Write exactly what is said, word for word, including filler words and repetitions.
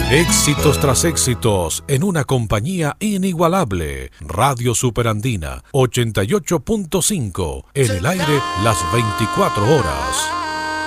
Éxitos tras éxitos en una compañía inigualable. Radio Superandina ochenta y ocho punto cinco en el aire las veinticuatro horas.